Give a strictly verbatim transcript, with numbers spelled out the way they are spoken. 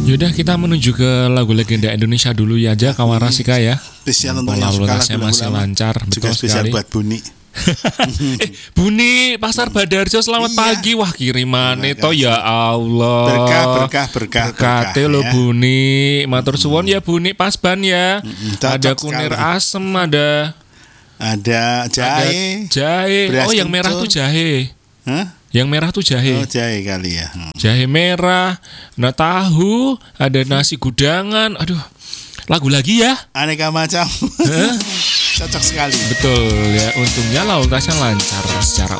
Yaudah kita menuju ke lagu legenda Indonesia dulu ya aja kawan Rasika ya. Spesial untuk yang Pola suka lutasnya masih lancar, juga betul spesial sekali. buat Buni. eh Buni Pasar Badarjo selamat Iya. pagi. Wah kirimannya Terima to ya Allah. Berkah berkah berkah Berkate berkah, lo ya. Buni. Matur suwun ya Buni Pasban ya. Mm-mm, Ada cocok kunir sekali. asem, ada Ada jahe. ada jahe. beras Oh yang merah kencur. tuh jahe. Hah? Yang merah tuh jahe. Oh jahe kali ya. Hmm. Jahe merah, nah tahu, ada nasi gudangan. Aduh, lagu lagi ya. Aneka macam. Hah? Cocok sekali. Betul ya, untungnya lalu lintasnya lancar secara